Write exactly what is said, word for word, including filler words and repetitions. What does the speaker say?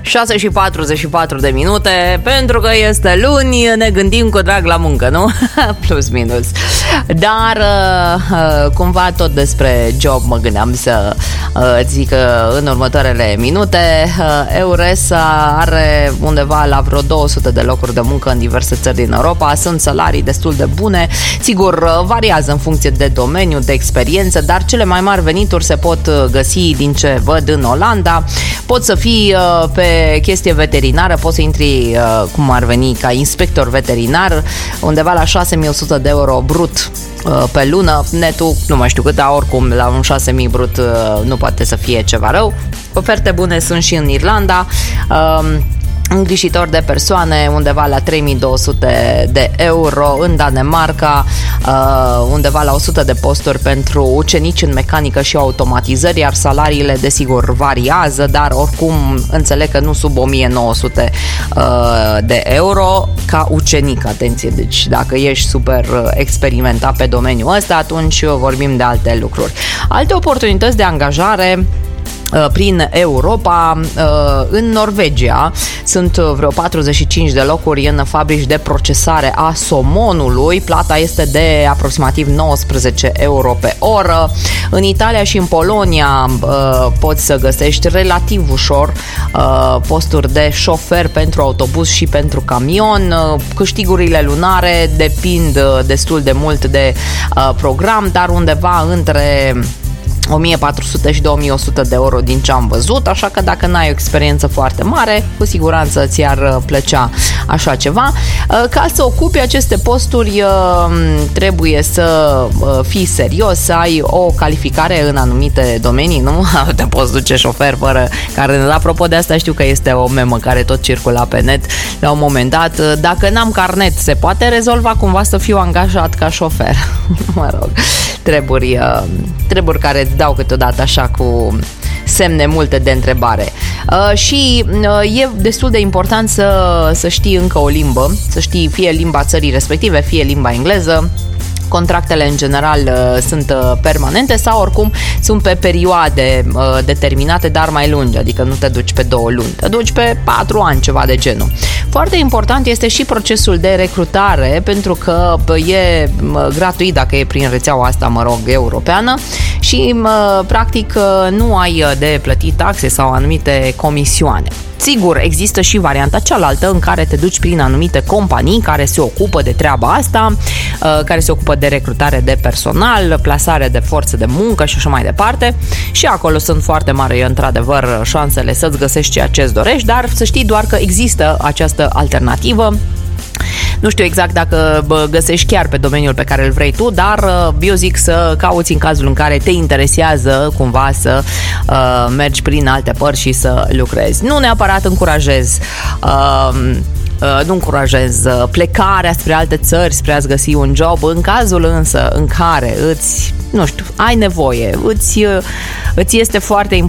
șase și patruzeci și patru de minute, pentru că este luni, ne gândim cu drag la muncă, nu? Plus minus. Dar cumva tot despre job mă gândeam să zic că în următoarele minute. EURES are undeva la vreo două sute de locuri de muncă în diverse țări din Europa. Sunt salarii destul de bune. Sigur, variază în funcție de domeniu, de experiență, dar cele mai mari venituri se pot găsi, din ce văd, în Olanda. Poți să fii pe chestie veterinară, poți să intri cum ar veni ca inspector veterinar, undeva la șase mii o sută de euro brut pe lună. Netul nu mai știu cât, dar oricum la un șase mii brut nu poate să fie ceva rău. Oferte bune sunt și în Irlanda. Îngrijitor de persoane undeva la trei mii două sute de euro, în Danemarca undeva la o sută de posturi pentru ucenici în mecanică și automatizări, iar salariile desigur variază, dar oricum înțeleg că nu sub o mie nouă sute de euro ca ucenic, atenție, deci dacă ești super experimentat pe domeniul ăsta, atunci vorbim de alte lucruri. Alte oportunități de angajare prin Europa. În Norvegia sunt vreo patruzeci și cinci de locuri în fabrici de procesare a somonului. Plata este de aproximativ nouăsprezece euro pe oră. În Italia și în Polonia poți să găsești relativ ușor posturi de șofer pentru autobuz și pentru camion. Câștigurile lunare depind destul de mult de program, dar undeva între o mie patru sute și două mii o sută de euro din ce am văzut, așa că dacă n-ai o experiență foarte mare, cu siguranță ți-ar plăcea așa ceva. Ca să ocupi aceste posturi trebuie să fii serios, să ai o calificare în anumite domenii, nu te poți duce șofer fără carnet. Apropo de asta, știu că este o memă care tot circula pe net la un moment dat. Dacă n-am carnet, se poate rezolva cumva să fiu angajat ca șofer? Mă rog, treburi, treburi care îți dau câteodată așa cu semne multe de întrebare. Uh, și uh, e destul de important să, să știi încă o limbă, să știi fie limba țării respective, fie limba engleză. Contractele în general uh, sunt uh, permanente sau oricum sunt pe perioade uh, determinate, dar mai lungi, adică nu te duci pe două luni, te duci pe patru ani, ceva de genul. Foarte important este și procesul de recrutare, pentru că e uh, gratuit dacă e prin rețeaua asta, mă rog, europeană și uh, practic uh, nu ai de plătit taxe sau anumite comisioane. Sigur, există și varianta cealaltă în care te duci prin anumite companii care se ocupă de treaba asta, care se ocupă de recrutare de personal, plasare de forță de muncă și așa mai departe. Și acolo sunt foarte mari, într-adevăr, șansele să-ți găsești ceea ce îți dorești, dar să știi doar că există această alternativă. Nu știu exact dacă găsești chiar pe domeniul pe care îl vrei tu, dar eu zic să cauți în cazul în care te interesează cumva să uh, mergi prin alte părți și să lucrezi. Nu neapărat încurajez uh, Uh, nu încurajez uh, plecarea spre alte țări spre a-ți găsi un job, în cazul însă în care îți, nu știu, ai nevoie, îți, uh, îți este foarte important